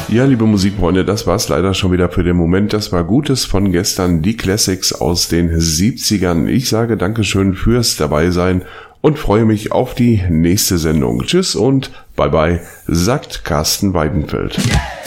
Ja, liebe Musikfreunde, das war's leider schon wieder für den Moment. Das war Gutes von gestern, die Classics aus den 70ern. Ich sage Dankeschön fürs Dabeisein und freue mich auf die nächste Sendung. Tschüss und bye bye, sagt Carsten Weidenfeld.